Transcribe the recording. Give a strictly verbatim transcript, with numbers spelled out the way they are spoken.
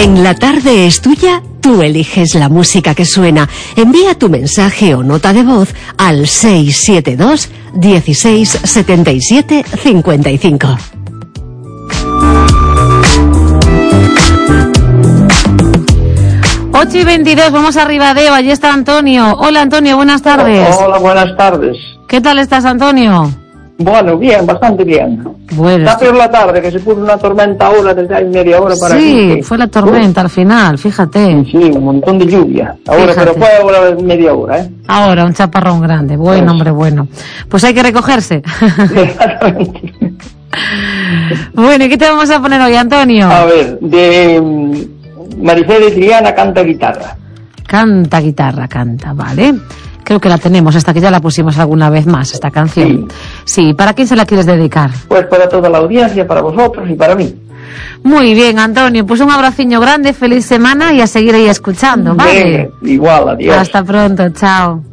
En La Tarde es Tuya, tú eliges la música que suena. Envía tu mensaje o nota de voz al seis siete dos, dieciséis, setenta y siete, cincuenta y cinco. ocho y veintidós, vamos a Ribadeo, allí está Antonio. Hola Antonio, buenas tardes. Hola, buenas tardes. ¿Qué tal estás, Antonio? Bueno, bien, bastante bien. Bueno, está peor la tarde, que se puso una tormenta ahora desde ahí media hora para aquí. Sí, que... fue la tormenta al final, fíjate. Sí, un montón de lluvia. Ahora, Fíjate. pero fue ahora media hora, ¿eh? Ahora, un chaparrón grande. Bueno, Pues. hombre, bueno. Pues hay que recogerse. Exactamente. Bueno, ¿y qué te vamos a poner hoy, Antonio? A ver, de mm, Marifé de Triana, canta guitarra. Canta guitarra, canta, vale. Creo que la tenemos, hasta que ya la pusimos alguna vez más, esta canción. Sí. Sí, ¿para quién se la quieres dedicar? Pues para toda la audiencia, para vosotros y para mí. Muy bien, Antonio, pues un abraciño grande, feliz semana y a seguir ahí escuchando, ¿vale? Bien, igual, adiós. Hasta pronto, chao.